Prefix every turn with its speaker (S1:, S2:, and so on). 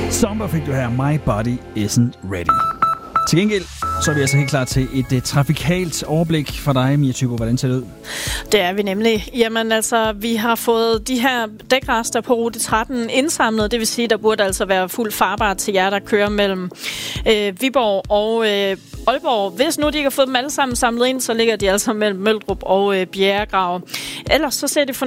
S1: Sommer fik du her, My Body Isn't Ready. Til gengæld, så er vi altså helt klar til et trafikalt overblik for dig, Mia Thybo. Hvordan ser det ud?
S2: Det er vi nemlig. Jamen altså, vi har fået de her dækrester på rute 13 indsamlet. Det vil sige, der burde altså være fuld farbart til jer, der kører mellem Viborg og Aalborg. Hvis nu de ikke har fået dem alle sammen samlet ind, så ligger de altså mellem Møldrup og Bjerregrav. Ellers så ser det